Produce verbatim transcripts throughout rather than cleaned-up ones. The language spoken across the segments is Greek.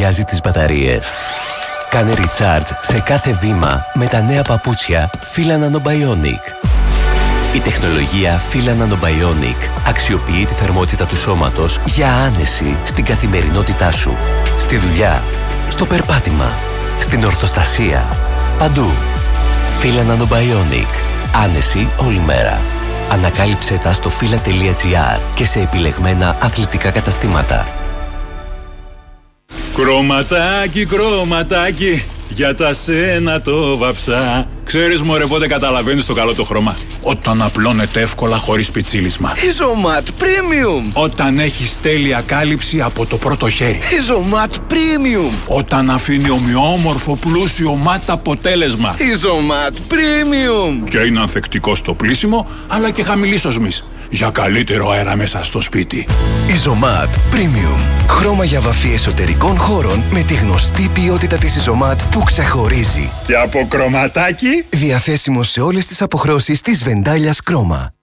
αδειάζει τις μπαταρίες. Κάνε recharge σε κάθε βήμα με τα νέα παπούτσια Fila Nanobionic. Η τεχνολογία Fila Nanobionic αξιοποιεί τη θερμότητα του σώματος για άνεση στην καθημερινότητά σου. Στη δουλειά, στο περπάτημα, στην ορθοστασία, παντού. Fila Nanobionic. Άνεση όλη μέρα. Ανακάλυψε τα στο fila τελεία gr και σε επιλεγμένα αθλητικά καταστήματα. Κρωματάκι, κρωματάκι, για τα σένα το βαψά. Ξέρεις μωρέ πότε καταλαβαίνεις το καλό το χρώμα? Όταν απλώνεται εύκολα χωρίς πιτσίλισμα. Ιζωμάτ Premium. Όταν έχεις τέλεια κάλυψη από το πρώτο χέρι. Ιζωμάτ Premium. Όταν αφήνει ομοιόμορφο πλούσιο ματ αποτέλεσμα. Ιζωμάτ Premium. Και είναι ανθεκτικό στο πλύσιμο αλλά και χαμηλής οσμής, για καλύτερο αέρα μέσα στο σπίτι. Ιζωμάτ Premium. Χρώμα για βαφή εσωτερικών χώρων με τη γνωστή ποιότητα της Ιζωμάτ που ξεχωρίζει. Και από κρωματάκι. Διαθέσιμο σε όλες τις αποχρώσεις της Βεντάλιας Κρόμα.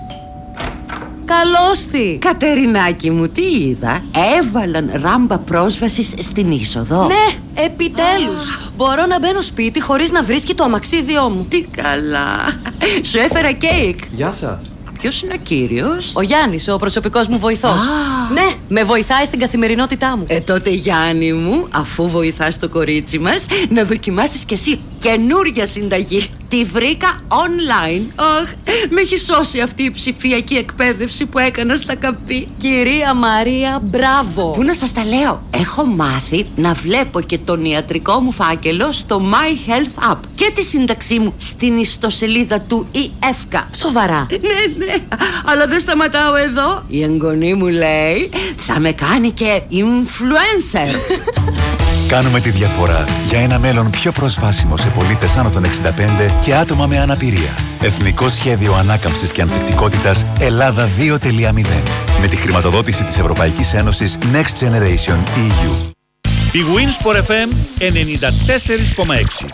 Καλώς τη! Κατερινάκη μου, τι είδα? Έβαλαν ράμπα πρόσβασης στην είσοδο. Ναι, επιτέλους! Α. Μπορώ να μπαίνω σπίτι χωρίς να βρίσκει το αμαξίδιό μου. Τι καλά! Σου έφερα κέικ. Γεια σας. Ποιος είναι ο κύριος? Ο Γιάννης, ο προσωπικός μου βοηθός. Α. Ναι, με βοηθάει στην καθημερινότητά μου. Ε, τότε Γιάννη μου, αφού βοηθάς το κορίτσι μας, να δοκιμάσεις κι εσύ καινούρια συνταγή. Τη βρήκα online. Αχ, με έχει σώσει αυτή η ψηφιακή εκπαίδευση που έκανα στα καπί. Κυρία Μαρία, μπράβο. Πού να σας τα λέω? Έχω μάθει να βλέπω και τον ιατρικό μου φάκελο στο My Health App και τη σύνταξή μου στην ιστοσελίδα του ι εφ κέι. Σοβαρά? Ναι, ναι, αλλά δεν σταματάω εδώ. Η εγγονή μου λέει θα με κάνει και influencer. Κάνουμε τη διαφορά για ένα μέλλον πιο προσβάσιμο σε πολίτες άνω των εξήντα πέντε και άτομα με αναπηρία. Εθνικό Σχέδιο Ανάκαμψης και Ανθεκτικότητας Ελλάδα δύο τελεία μηδέν. Με τη χρηματοδότηση της Ευρωπαϊκής Ένωσης Next Generation ι γιου. Η Winsport εφ εμ ενενήντα τέσσερα κόμμα έξι.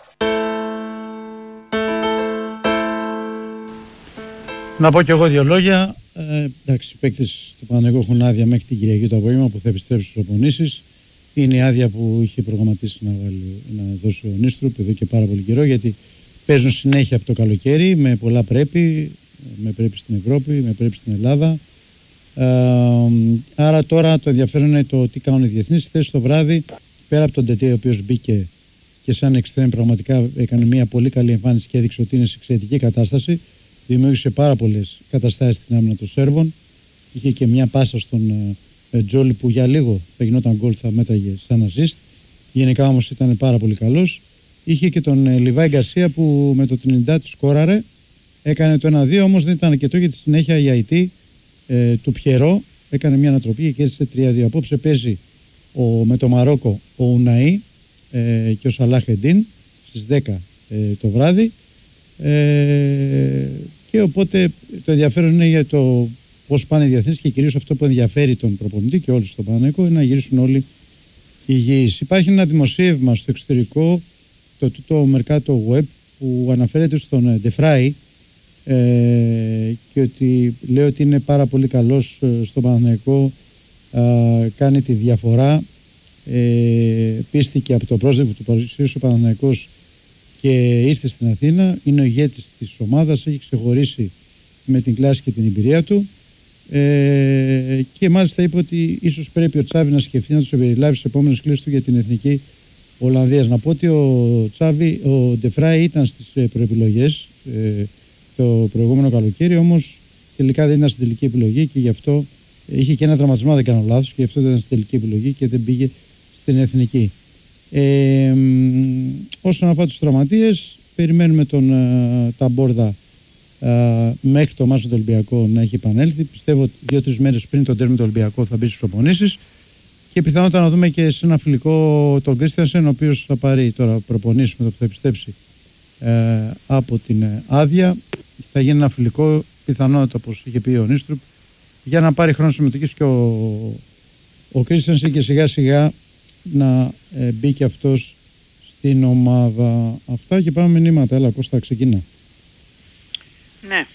Να πω κι εγώ δύο λόγια. Ε, εντάξει, οι παίκτες του Παναθηναϊκού έχουν άδεια μέχρι την Κυριακή το απόγευμα που θα επιστρέψει στις προπονήσεις. Είναι η άδεια που είχε προγραμματίσει να, βάλει, να δώσει ο Νίστρουπ εδώ και πάρα πολύ καιρό, γιατί παίζουν συνέχεια από το καλοκαίρι με πολλά πρέπει, με πρέπει στην Ευρώπη, με πρέπει στην Ελλάδα. Ε, άρα τώρα το ενδιαφέρον είναι το τι κάνουν οι διεθνείς. Χθες το βράδυ, πέρα από τον Τετέ, ο οποίος μπήκε και σαν εξτρέμ πραγματικά έκανε μια πολύ καλή εμφάνιση και έδειξε ότι είναι σε εξαιρετική κατάσταση. Δημιούργησε πάρα πολλές καταστάσεις στην άμυνα των Σέρβων. Είχε και μια πάσα στον ε, Τζόλι που για λίγο θα γινόταν γκολ, θα μέτραγε σαν assist. Γενικά όμως ήταν πάρα πολύ καλός. Είχε και τον ε, Λιβάη Γκαρσία που με το Τρινιντάτ του σκόραρε. Έκανε το ένα δύο, όμως δεν ήταν αρκετό γιατί στη συνέχεια η Αϊτή ε, του Πιερό έκανε μια ανατροπή και κέρδισε τρία δύο. Απόψε παίζει ο, με το Μαρόκο ο Ουναή ε, και ο Σαλάχ Εντίν στις δέκα ε, το βράδυ. Ε, και οπότε το ενδιαφέρον είναι για το πώς πάνε οι διεθνείς και κυρίως αυτό που ενδιαφέρει τον προπονητή και όλους στον Παναθηναϊκό είναι να γυρίσουν όλοι υγιείς. Υπάρχει ένα δημοσίευμα στο εξωτερικό, το τούτο Mercato Web, που αναφέρεται στον Ντεφράι ε, και ότι λέει ότι είναι πάρα πολύ καλός στον Παναθηναϊκό, ε, κάνει τη διαφορά, ε, πίστηκε από το πρόσδεκο του παρουσίασε ο Παναθηναϊκός και ήρθε στην Αθήνα, είναι ο ηγέτης της ομάδας, έχει ξεχωρίσει με την κλάση και την εμπειρία του ε, και μάλιστα είπε ότι ίσως πρέπει ο Τσάβη να σκεφτεί να τους συμπεριλάβει στις επόμενες κλήσεις του για την Εθνική Ολλανδίας. Να πω ότι ο Τσάβη, ο Ντεφράι ήταν στις προεπιλογές ε, το προηγούμενο καλοκαίρι, όμως τελικά δεν ήταν στην τελική επιλογή και γι' αυτό είχε και ένα τραυματισμό, δεν κάνω λάθος, και γι' αυτό δεν ήταν στην τελική επιλογή και δεν πήγε στην Εθνική. Ε, όσον αφορά τους τραυματίες, περιμένουμε τον uh, Ταμπόρδα uh, μέχρι το μάτς του Ολυμπιακού να έχει επανέλθει. Πιστεύω ότι δύο-τρεις μέρες πριν τον τέρμινο του Ολυμπιακού θα μπει στις προπονήσεις και πιθανότατα να δούμε και σε ένα φιλικό τον Κρίστιανσεν, ο οποίος θα πάρει τώρα προπονήσεις με το που θα επιστρέψει uh, από την uh, άδεια. Θα γίνει ένα φιλικό, πιθανότατα όπως είχε πει ο Νίστρουπ, για να πάρει χρόνο συμμετοχής και ο, ο Κρίστιανσεν και σιγά σιγά να ε, μπει και αυτός στην ομάδα. Αυτά και πάμε μηνύματα. Έλα Κώστα, ξεκινά. Ναι.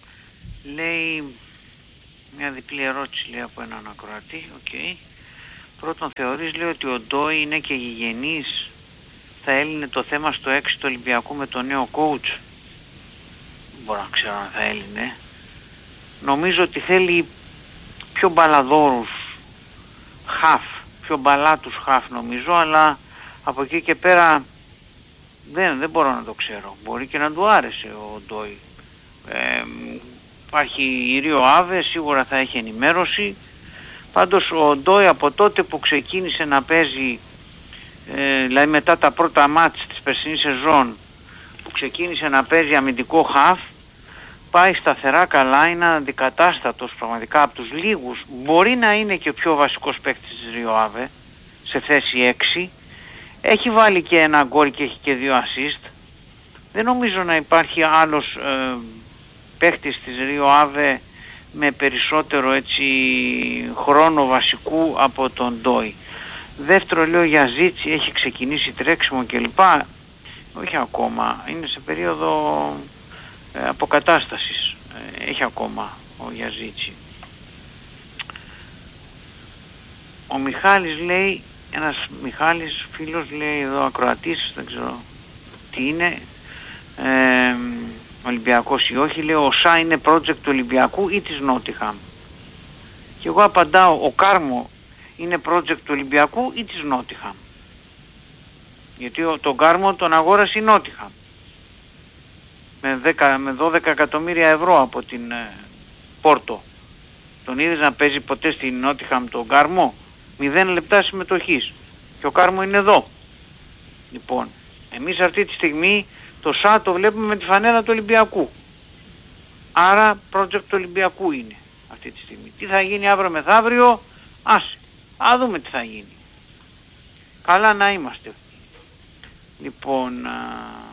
Λέει μια διπλή ερώτηση, λέει, από έναν ακροατή. Okay. Πρώτον, θεωρείς, λέει, ότι ο Ντόι είναι και γηγενής? Θα έλυνε το θέμα στο έξι του Ολυμπιακού με τον νέο coach? Δεν μπορώ να ξέρω αν θα έλυνε. Νομίζω ότι θέλει πιο μπαλαδόρους χαφ, πιο μπαλάτους χαφ νομίζω, αλλά από εκεί και πέρα δεν, δεν μπορώ να το ξέρω. Μπορεί και να του άρεσε ο Ντόι. Ε, υπάρχει η Ρίο Άβε, σίγουρα θα έχει ενημέρωση. Πάντως ο Ντόι από τότε που ξεκίνησε να παίζει, ε, δηλαδή μετά τα πρώτα μάτς της περσινής σεζόν, που ξεκίνησε να παίζει αμυντικό χαφ, πάει σταθερά καλά, είναι αντικατάστατος πραγματικά από τους λίγους. Μπορεί να είναι και ο πιο βασικός παίκτης της Ρίο Άβε, σε θέση έξι. Έχει βάλει και ένα γκολ και έχει και δύο assist. Δεν νομίζω να υπάρχει άλλος ε, παίκτης της Ρίο Άβε με περισσότερο έτσι χρόνο βασικού από τον Ντόι. Δεύτερο, λέω, για Ζίτσι, έχει ξεκινήσει τρέξιμο κλπ. Όχι ακόμα, είναι σε περίοδο ε, αποκατάστασης. Ε, έχει ακόμα ο Γιαζίτσι. Ο Μιχάλης λέει, ένας Μιχάλης φίλος λέει εδώ, ακροατής, δεν ξέρω τι είναι, ε, Ολυμπιακός ή όχι, λέει ο ΣΑ είναι project του Ολυμπιακού ή της Νότιχαμ? Και εγώ απαντάω, ο Κάρμο είναι project του Ολυμπιακού ή της Νότιχαμ? Γιατί ο, τον Κάρμο τον αγόρασε η Νότιχαμ με, δέκα, με δώδεκα εκατομμύρια ευρώ από την ε, Πόρτο. Τον είδες να παίζει ποτέ στην Νότιχαμ τον Κάρμο? Μηδέν λεπτά συμμετοχής. Και ο Κάρμο είναι εδώ. Λοιπόν, εμείς αυτή τη στιγμή το ΣΑ το βλέπουμε με τη φανέλα του Ολυμπιακού. Άρα project του Ολυμπιακού είναι αυτή τη στιγμή. Τι θα γίνει αύριο μεθαύριο, άσε. Α, δούμε τι θα γίνει. Καλά να είμαστε. Λοιπόν, α,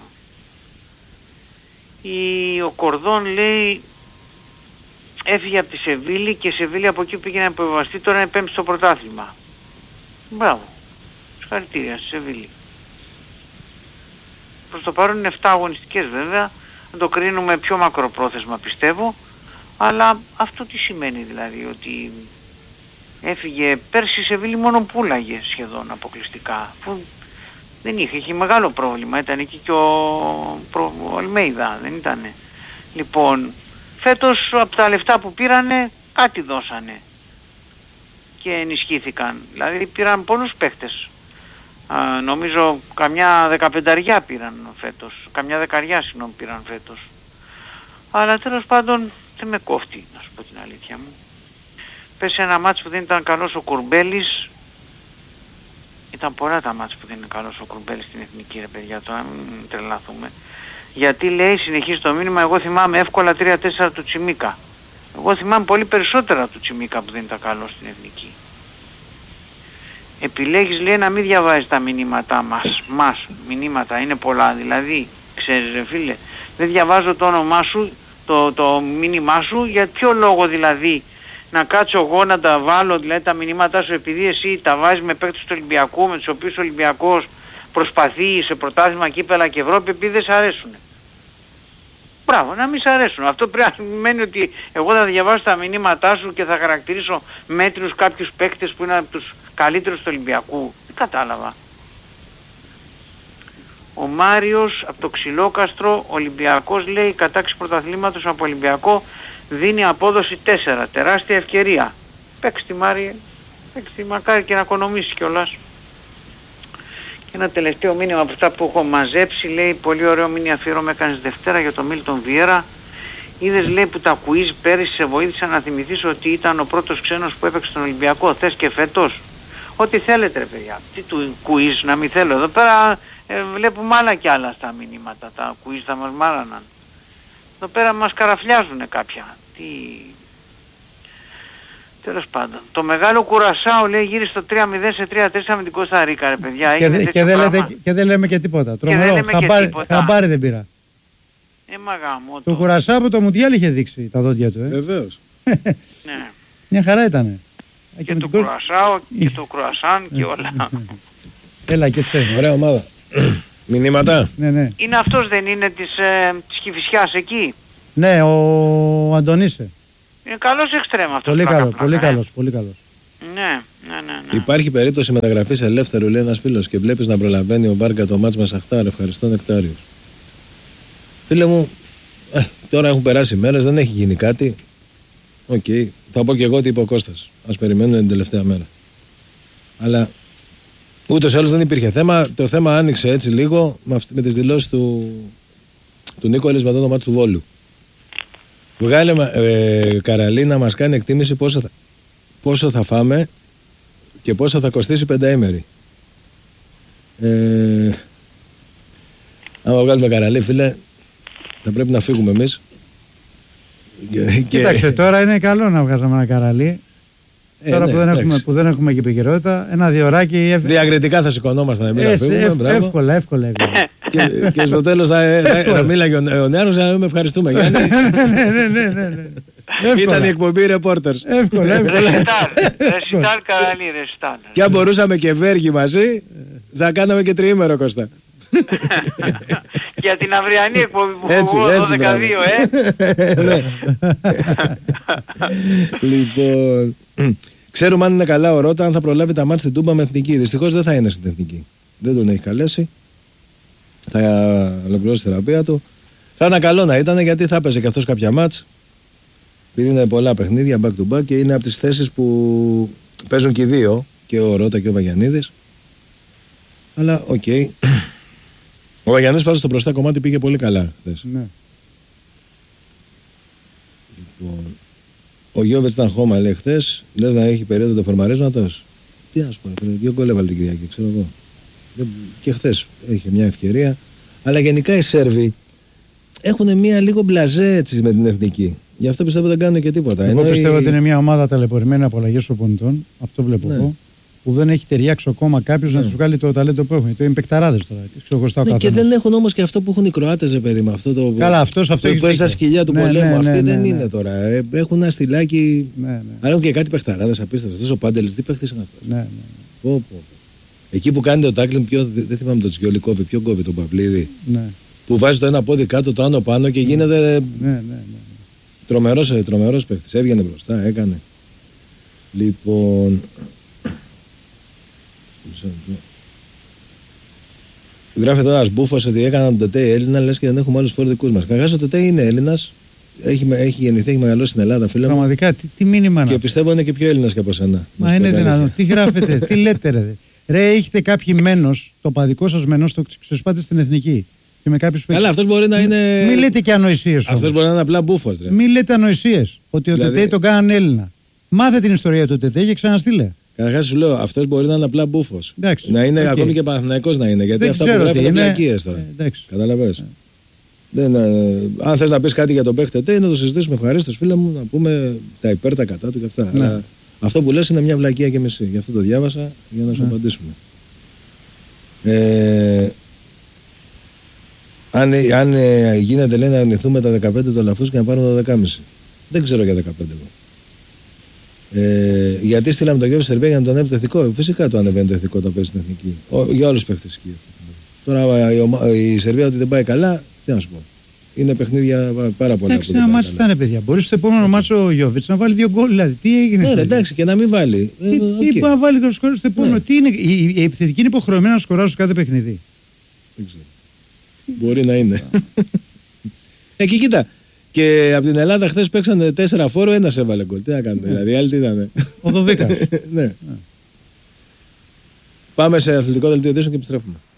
η, ο Κορδόν λέει έφυγε από τη Σεβίλη και η Σεβίλη από εκεί πήγε να υποβιβαστεί, τώρα είναι πέμπτη στο πρωτάθλημα. Μπράβο. Συγχαρητήρια στη Σεβίλη. Προς το παρόν είναι επτά αγωνιστικές βέβαια, να το κρίνουμε πιο μακροπρόθεσμα πιστεύω, αλλά αυτό τι σημαίνει δηλαδή, ότι έφυγε πέρσι η Σεβίλη μόνο πουλάγε σχεδόν αποκλειστικά, που δεν είχε, είχε μεγάλο πρόβλημα, ήταν εκεί και ο, ο Αλμέιδα, δεν ήτανε. Λοιπόν, φέτος από τα λεφτά που πήρανε κάτι δώσανε και ενισχύθηκαν, δηλαδή πήραν πολλούς παίχτες. Α, νομίζω καμιά δεκαπενταριά πήραν φέτος, καμιά δεκαριά συγγνώμη πήραν φέτος. Αλλά τέλος πάντων δεν με κόφτει, να σου πω την αλήθεια μου. Πες ένα μάτς που δεν ήταν καλός ο Κουρμπέλης. Ήταν πολλά τα μάτς που δεν είναι καλός ο Κουρμπέλης στην εθνική, ρε παιδιά, τώρα μην τρελαθούμε. Γιατί λέει, συνεχίζει το μήνυμα, εγώ θυμάμαι εύκολα τρία τέσσερα του Τσιμίκα. Εγώ θυμάμαι πολύ περισσότερα του Τσιμίκα που δεν ήταν καλός στην εθνική. Επιλέγεις, λέει, να μην διαβάζεις τα μηνύματά μας. Μας, μηνύματα είναι πολλά, δηλαδή, ξέρεις ρε φίλε, δεν διαβάζω το όνομά σου, το, το μήνυμά σου, για ποιο λόγο δηλαδή να κάτσω εγώ να τα βάλω, δηλαδή τα μηνύματά σου, επειδή εσύ τα βάζεις με παίκτες του Ολυμπιακού, με τους οποίους ο Ολυμπιακός προσπαθεί σε πρωτάθλημα, κύπελα και Ευρώπη, επειδή δεν σ' αρέσουν. Μπράβο, να μην σ' αρέσουν. Αυτό πρέπει να σημαίνει ότι εγώ θα διαβάσω τα μηνύματά σου και θα χαρακτηρίσω μέτριους κάποιους παίκτες που είναι από τους καλύτερους του Ολυμπιακού. Δεν κατάλαβα. Ο Μάριος από το Ξυλόκαστρο, Ολυμπιακός, λέει, κατάξη πρωταθλήματος από Ολυμπιακό δίνει απόδοση τέσσερα. Τεράστια ευκαιρία. Παίξ' τη Μάριε, παίξ' τη, μακάρι και να οικονομήσει κιόλας. Και ένα τελευταίο μήνυμα από αυτά που έχω μαζέψει, λέει, πολύ ωραίο μήνυμα αφιέρωμα έκανες Δευτέρα για τον Μίλτον Βιέρα. Είδες, λέει, που τα quiz πέρυσι σε βοήθησαν να θυμηθείς ότι ήταν ο πρώτος ξένος που έπαιξε στον Ολυμπιακό. Θες και φέτος? Ό,τι θέλετε ρε παιδιά. Τι του quiz να μην θέλω. Εδώ πέρα ε, βλέπουμε άλλα και άλλα στα μηνύματα. Τα quiz θα μας μάραναν. Εδώ πέρα μας καραφλιάζουν κάποια. Τι... Τέλος πάντων. Το μεγάλο Κουρασάο, λέει, γύρισε στο τρία μηδέν σε τρία τέσσερα με την Κώστα Ρίκα, ρε παιδιά. Και, δε, και, δεν λέτε, και δεν λέμε και τίποτα. Τρομερό. Χαμπάρι, χαμπάρι δεν πήρα. Ε, μαγάμο, το Κουρασάο από το Μουντιάλ είχε δείξει τα δόντια του. Ε. Βεβαίως. Ναι. Μια χαρά ήτανε. Και, και το Κουρασάο και το Κρουασάν και όλα. Έλα και τσέ. Ωραία ομάδα. Μηνύματα. Ναι, ναι. Είναι αυτός, δεν είναι της, ε, της Κηφισιάς εκεί? Ναι, ο Αντωνίσε. Είναι καλός εξτρέμ αυτός. Πολύ καλός, πλάκα, πολύ ε. καλός, πολύ καλός. Ναι, ναι, ναι, ναι. Υπάρχει περίπτωση μεταγραφής ελεύθερου, λέει ένας φίλος, και βλέπεις να προλαβαίνει ο Μπάρκα το μάτς με Σαχτάρ. Ευχαριστώ, Νεκτάριος. Φίλε μου, ε, τώρα έχουν περάσει μέρες, δεν έχει γίνει κάτι. Οκ, okay. Θα πω και εγώ τι είπε ο Κώστας. Ας περιμένουμε την τελευταία μέρα. Αλλά ούτως ή άλλως δεν υπήρχε θέμα. Το θέμα άνοιξε έτσι λίγο με, με τις δηλώσεις του, του Νίκολης μετά το μάτι του Βόλου. Βγάλε ε, Καραλή να μας κάνει εκτίμηση πόσο θα, πόσο θα φάμε και πόσο θα κοστίσει πενταήμερη. Ε, άμα βγάλουμε Καραλή, φίλε, θα πρέπει να φύγουμε εμείς. Κοίταξε, τώρα είναι καλό να βγάζαμε ένα Καραλή. Ε, τώρα ναι, που, δεν έχουμε, που δεν έχουμε και επικαιρότητα, ένα διωράκι. Ευ... Διακριτικά θα σηκωνόμασταν εμείς να φύγουμε. Ευ, εύκολα, εύκολα. εύκολα. και, και στο τέλος θα, θα, θα μίλαγε ο Νέαρος να με ευχαριστούμε. Γιάννη. ναι, ναι, ναι, ναι. Ήταν η εκπομπή ρεπόρτερς. Εύκολα, εύκολα. Ρεσιτάλ, Καραλή, ρεσιτάλ. Και αν μπορούσαμε και Βέργη μαζί, θα κάναμε και τριήμερο, Κώστα. Για την αυριανή εκπομπή που έχω δώδεκα δύο, ε. Λοιπόν, ξέρουμε αν είναι καλά ο Ρώτα, αν θα προλάβει τα μάτς στην Τούμπα με εθνική. Δυστυχώς δεν θα είναι στην εθνική. Δεν τον έχει καλέσει. Θα ολοκληρώσει τη θεραπεία του. Θα είναι καλό να ήταν, γιατί θα έπαιζε και αυτός κάποια μάτς. Επειδή είναι πολλά παιχνίδια back to back και είναι από τις θέσεις που παίζουν και οι δύο, και ο Ρώτα και ο Βαγιαννίδης. Αλλά οκ. Okay. Ο Βαγιαννίδης πάντως στο μπροστά κομμάτι πήγε πολύ καλά χθες. Ναι. Λοιπόν, ο Γιώβετς ήταν χώμα, λέει, χθες. Λες να έχει περίοδο του φορμαρίσματος. Τι να σου πω, δύο γκολ έβαλε την Κυριακή, ξέρω εγώ. Και χθες είχε μια ευκαιρία. Αλλά γενικά οι Σέρβοι έχουν μια λίγο μπλαζέ έτσι με την εθνική. Γι' αυτό πιστεύω δεν κάνουν και τίποτα. Εγώ Ενώ πιστεύω η... ότι είναι μια ομάδα ταλαιπωρημένη από αλλαγές προπονητών. Αυτό βλέπω ναι. εγώ. Που δεν έχει ταιριάξει ακόμα κάποιο ναι. να του βγάλει το ταλέντο που έχουν. Το είναι παικταράδες τώρα. Ναι, και δεν έχουν όμως και αυτό που έχουν οι Κροάτες, παιδί μου. Αυτό το Καλά, αυτός, αυτό που παίζει στα σκυλιά του ναι, πολέμου. ναι, Αυτοί ναι, δεν ναι, είναι ναι. τώρα. Ε, έχουν ένα στυλάκι. Ναι, ναι. Αλλά έχουν και κάτι παιχταράδες απίστευτο. Αυτό ο Πάντελης, τι παίχτης είναι αυτό. Ναι, ναι. Πω, πω. Εκεί που κάνει το τάκλινγκ, δεν θυμάμαι το Τσιόλι κόβει. Ποιο κόβει, τον Παυλίδη. Ναι. Που βάζει το ένα πόδι κάτω, το άλλο πάνω και γίνεται. Ναι, ναι, ναι. Τρομερός, τρομερός παίχτης. Έβγαινε μπροστά, έκανε. Λοιπόν. Γράφει τώρα ένας μπούφος ότι έκαναν τον Τετέ Έλληνα, λες και δεν έχουμε άλλους φορδικούς μας. Καγάς ο Τετέ είναι Έλληνας, έχει, έχει γεννηθεί, έχει μεγαλώσει στην Ελλάδα, φίλε μου. Πραγματικά, τι, τι μήνυμα. Και πιστεύω είναι και πιο Έλληνας και από σένα. Μα είναι δυνατόν. Τι γράφετε, τι λέτε, ρε. Ρε, έχετε κάποιοι μένος, το παδικό σας μένος, το ξεσπάτε στην εθνική. Και με κάποιους Καλά, αυτός μπορεί να είναι. Μην λέτε και ανοησίες. Αυτός μπορεί να είναι απλά μπούφος, ρε. Μην λέτε ανοησίες. Ότι ο δηλαδή... Τετέ τον κάναν Έλληνα. Μάθε την ιστορία του Τετέ και ξαναστείλε. Καταρχάς σου λέω, αυτός μπορεί να είναι απλά μπούφος. Εντάξει, να είναι okay. ακόμη και Παναθηναϊκός να είναι. Γιατί δεν αυτά που γράφουν είναι πλακίες τώρα. Ε, Καταλαβαίνεις. Ε. Δεν, ε, αν θες να πεις κάτι για τον παίχτη Τετέ, να το συζητήσουμε ευχαρίστως, φίλε μου, να πούμε τα υπέρ, τα κατά του και αυτά. Ναι. Αλλά αυτό που λες είναι μια βλακεία και μισή. Γι' αυτό το διάβασα για να σου ναι. απαντήσουμε. Ε, αν αν ε, γίνεται, λέει, να αρνηθούμε τα δεκαπέντε του Αλαφούς και να πάρουμε το δεκάμισι. Δεν ξέρω για δεκαπέντε εγώ. Ε, γιατί στείλαμε τον Γιώργο Σερβία για να τον ανέβει το ηθικό. Φυσικά το ανεβαίνει το ηθικό όταν παίζει στην εθνική. Ο, για όλους τους παίχτες. Τώρα η, η Σερβία ότι δεν πάει καλά, τι να σου πω. Είναι παιχνίδια πάρα πολλά. Εντάξει, ένα μάτσο θα είναι, παιδιά. Μπορεί στο επόμενο μάτσο ο Γιώβιτς να βάλει δύο γκολ. Δηλαδή, τι έγινε. Ναι, ρε, εντάξει, και να μην βάλει. Τι, ε, okay. Ή να βάλει το σκορ στο επόμενο. Ναι. Τι είναι, η, η επιθετική είναι υποχρεωμένη να σκοράρει σε κάθε παιχνίδι. Δεν ξέρω. Μπορεί να είναι. Εκεί κοίτα. Και από την Ελλάδα χθες παίξανε τέσσερα φόρο, ένας έβαλε γκολ. Τι να κάνουμε, δηλαδή, άλλοι τι ήταν. Ο Δοβίκα. Ναι. Πάμε σε αθλητικό δελτίο ειδήσεων και επιστρέφουμε.